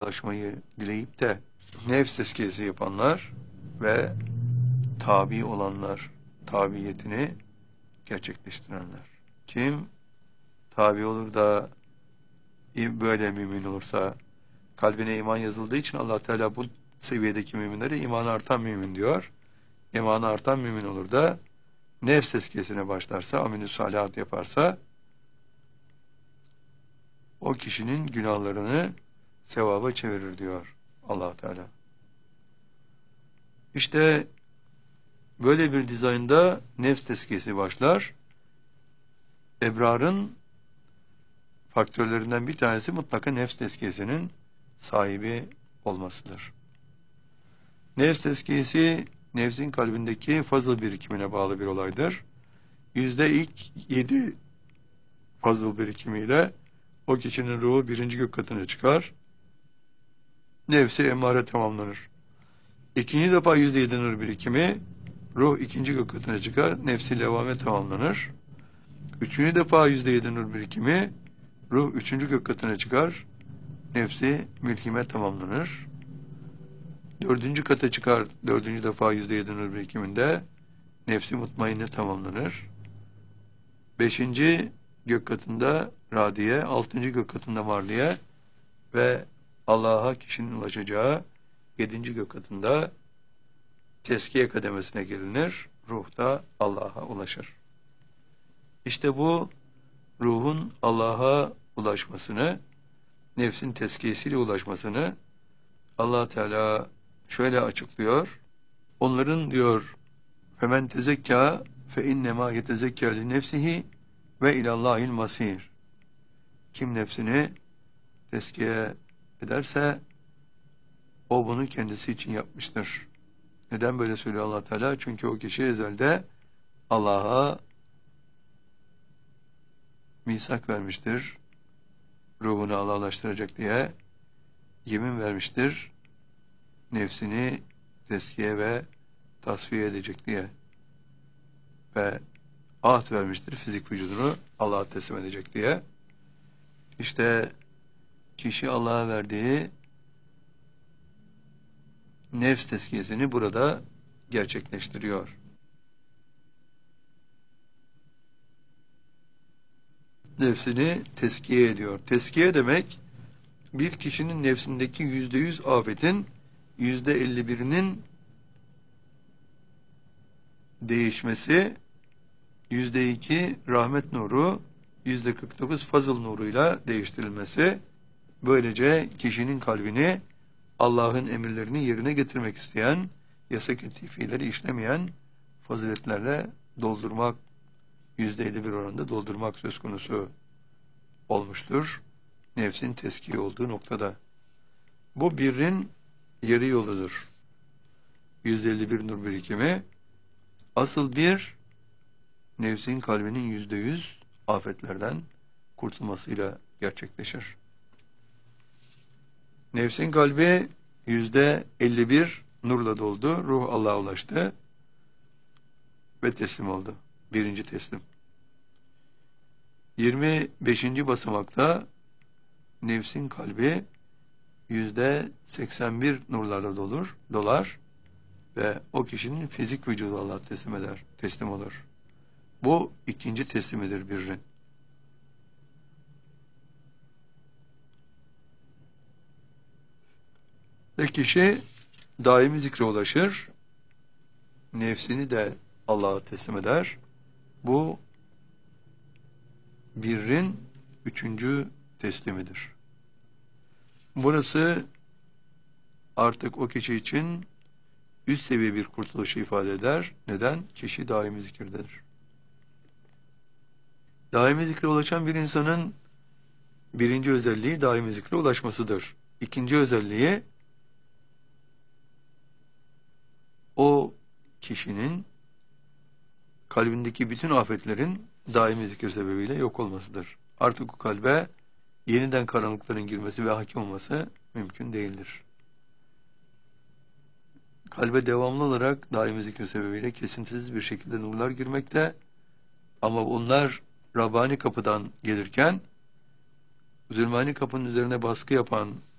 ulaşmayı dileyip de nefs tezkiyesi yapanlar ve tabi olanlar, tabiyetini gerçekleştirenler. Kim tabi olur da böyle mümin olursa, kalbine iman yazıldığı için Allah Teala bu seviyedeki müminlere imanı artan mümin diyor. İmanı artan mümin olur da nefs tezkiyesine başlarsa, amel-i salihat yaparsa, o kişinin günahlarını sevaba çevirir diyor Allah Teala. İşte böyle bir dizaynda nefs tezkiyesi başlar. Ebrarın faktörlerinden bir tanesi mutlaka nefs tezkiyesinin sahibi olmasıdır. Nefs tezkiyesi, nefsin kalbindeki fazıl birikimine bağlı bir olaydır. İlk 7 fazıl birikimiyle o kişinin ruhu 1. gök katına çıkar. Nefsi emmare tamamlanır. 2. defa %7 nur birikimi, ruh 2. gök katına çıkar. Nefsi levame tamamlanır. 3. defa %7 nur birikimi, ruh 3. gök katına çıkar. Nefsi mülhime tamamlanır. 4. kata çıkar. 4. defa %7 nur birikiminde nefsi mutmainne tamamlanır. 5. gök katında radiye, 6. gök katında mardiye ve Allah'a kişinin ulaşacağı 7. gök katında teskiye kademesine gelinir. Ruh da Allah'a ulaşır. İşte bu ruhun Allah'a ulaşmasını, nefsin teskiyesiyle ulaşmasını Allah Teala şöyle açıklıyor. Onların diyor femen tezekka fe innema yetezekka li nefsihi ve ilallahil masir. Kim nefsini tezkiye ederse o bunu kendisi için yapmıştır. Neden böyle söylüyor Allah Teala? Çünkü o kişi ezelde Allah'a misak vermiştir. Ruhunu Allah'laştıracak diye yemin vermiştir. Nefsini tezkiye ve tasfiye edecek diye. Ve ahd vermiştir. Fizik vücudunu Allah'a teslim edecek diye. İşte kişi Allah'a verdiği nefs tezkiyesini burada gerçekleştiriyor. Nefsini tezkiye ediyor. Tezkiye demek, bir kişinin nefsindeki %100 afetin %51'inin değişmesi, %2 rahmet nuru, %49 fazıl nuruyla değiştirilmesi, böylece kişinin kalbini Allah'ın emirlerini yerine getirmek isteyen, yasak-ı fiilleri işlemeyen faziletlerle doldurmak, %51 oranında doldurmak söz konusu olmuştur. Nefsin teskiye olduğu noktada. Bu birrin yarı yoludur. 151 nur birikimi. Asıl bir, nefsin kalbinin %100 afetlerden kurtulmasıyla gerçekleşir. Nefsin kalbi %51 nurla doldu. Ruh Allah'a ulaştı ve teslim oldu. 1. teslim. 25. basamakta nefsin kalbi %81 nurlarla dolar ve o kişinin fizik vücudu Allah'a teslim olur. Bu 2. teslimidir birrin. Ve kişi daimi zikre ulaşır, nefsini de Allah'a teslim eder. Bu birrin 3. teslimidir. Burası artık o kişi için üst seviye bir kurtuluşu ifade eder. Neden? Kişi daimi zikirdedir. Daimi zikre ulaşan bir insanın 1. özelliği daimi zikre ulaşmasıdır. 2. özelliği o kişinin kalbindeki bütün afetlerin daimi zikir sebebiyle yok olmasıdır. Artık o kalbe yeniden karanlıkların girmesi ve hakim olması mümkün değildir. Kalbe devamlı olarak daimi zikir sebebiyle kesintisiz bir şekilde nurlar girmekte, ama onlar Rabbani kapıdan gelirken zulmani kapının üzerine baskı yapan